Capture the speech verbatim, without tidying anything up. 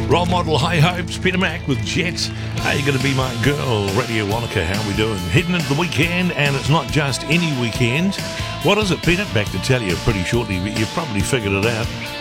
Role Model, High Hopes, Peter Mac with Jets. How you going to be my girl? Radio Wanaka, how we doing? Heading into the weekend, and it's not just any weekend. What is it, Peter? Back to tell you pretty shortly, but you've probably figured it out.